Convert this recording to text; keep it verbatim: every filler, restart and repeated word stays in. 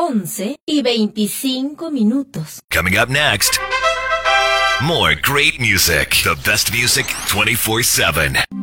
once y veinticinco minutos. Coming up next, more great music. The best music twenty-four seven.